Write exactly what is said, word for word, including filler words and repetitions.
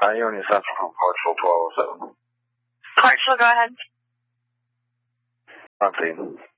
Uh, Union Central from Parksville twelve oh seven. Parksville, go ahead. On scene.